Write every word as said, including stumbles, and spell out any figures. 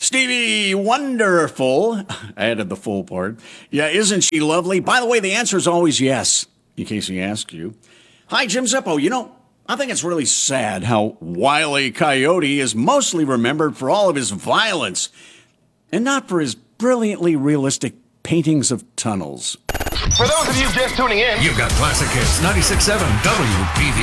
Stevie Wonderful. I added the full part. Yeah, isn't she lovely? By the way, the answer is always yes, in case he asks you. Hi, Jim Zippo. You know, I think it's really sad how Wile E. Coyote is mostly remembered for all of his violence and not for his brilliantly realistic paintings of tunnels. For those of you just tuning in, you've got Classic Hits ninety-six point seven W P V